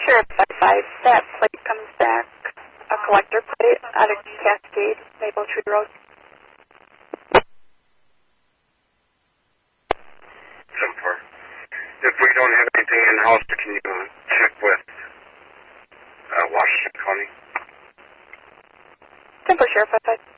Sheriff 55, that plate comes back, a collector plate out of Cascade, Maple Tree Road. 10-4. If we don't have anything in-house, can you check with Washington County? 10-4, Sheriff 55.